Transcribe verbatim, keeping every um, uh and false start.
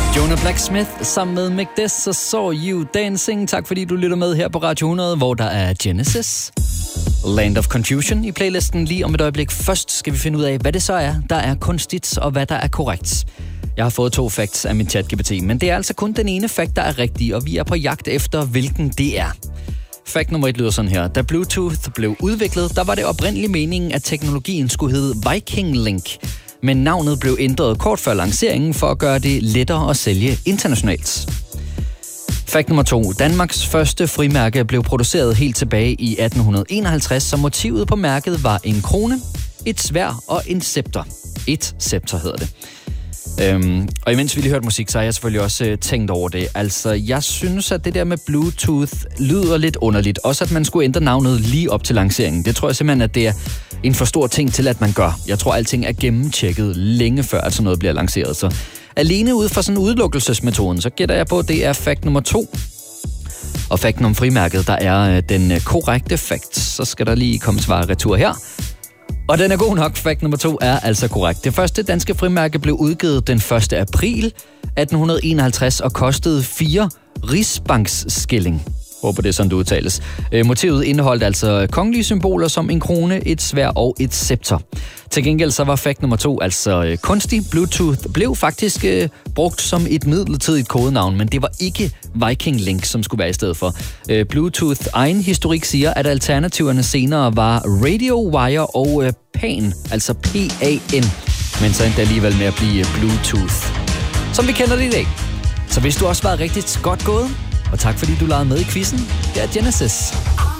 Jonah Blacksmith sammen med Mick Des og Saw You Dancing. Tak fordi du lytter med her på Radio hundrede, hvor der er Genesis. Land of Confusion i playlisten lige om et øjeblik. Først skal vi finde ud af, hvad det så er, der er kunstigt og hvad der er korrekt. Jeg har fået to facts af min ChatGPT, men det er altså kun den ene fact, der er rigtig, og vi er på jagt efter, hvilken det er. Fact nummer et lyder sådan her. Da Bluetooth blev udviklet, der var det oprindeligt meningen, at teknologien skulle hedde Viking Link. Men navnet blev ændret kort før lanceringen for at gøre det lettere at sælge internationalt. Fact nummer to. Danmarks første frimærke blev produceret helt tilbage i atten enoghalvtreds, så motivet på mærket var en krone, et sværd og en scepter. Et scepter hedder det. Øhm, og imens vi lige hørte musik, så har jeg selvfølgelig også øh, tænkt over det. Altså, jeg synes, at det der med Bluetooth lyder lidt underligt. Også at man skulle ændre navnet lige op til lanceringen. Det tror jeg simpelthen, at det er en for stor ting til, at man gør. Jeg tror, at alting er gennemtjekket længe før, at sådan noget bliver lanceret. Så alene ud fra sådan udelukkelsesmetoden, så gætter jeg på, at det er fact nummer to. Og facten om frimærket, der er øh, den øh, korrekte fact. Så skal der lige komme svar retur her. Og den er god nok. Fact nummer to er altså korrekt. Det første danske frimærke blev udgivet den første april atten enoghalvtreds og kostede fire rigsbanksskilling. Håber det er sådan, det udtales. Øh, motivet indeholdt altså kongelige symboler som en krone, et sværd og et scepter. Til gengæld så var fact nummer to altså øh, kunstig. Bluetooth blev faktisk øh, brugt som et midlertidigt kodenavn, men det var ikke Viking Link, som skulle være i stedet for. Øh, Bluetooth egen historik siger, at alternativerne senere var Radio Wire og øh, PAN, altså P A N, men så endte alligevel med at blive Bluetooth, som vi kender det i dag. Så hvis du også var rigtig godt gået, og tak fordi du legede med i quizzen, det er Genesis.